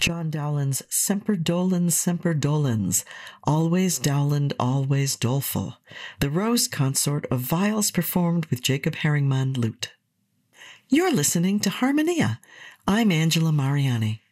John Dowland's Semper Dolens, Semper Dolens, always Dowland, always doleful, the Rose Consort of viols performed with Jacob Herringman lute. You're listening to Harmonia. I'm Angela Mariani.